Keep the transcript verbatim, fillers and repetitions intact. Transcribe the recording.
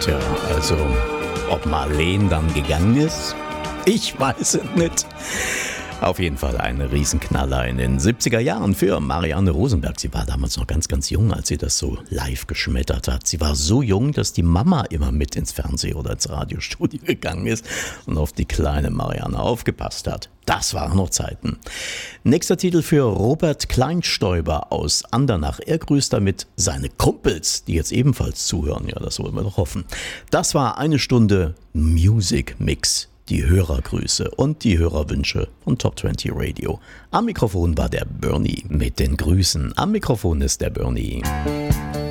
Tja, also, ob Marlene dann gegangen ist? Ich weiß es nicht. Auf jeden Fall ein Riesenknaller in den siebziger Jahren für Marianne Rosenberg. Sie war damals noch ganz, ganz jung, als sie das so live geschmettert hat. Sie war so jung, dass die Mama immer mit ins Fernsehen oder ins Radiostudio gegangen ist und auf die kleine Marianne aufgepasst hat. Das waren noch Zeiten. Nächster Titel für Robert Kleinstäuber aus Andernach. Er grüßt damit seine Kumpels, die jetzt ebenfalls zuhören. Ja, das wollen wir doch hoffen. Das war eine Stunde Music Mix. Die Hörergrüße und die Hörerwünsche von Top zwanzig Radio. Am Mikrofon war der Bernie mit den Grüßen. Am Mikrofon ist der Bernie.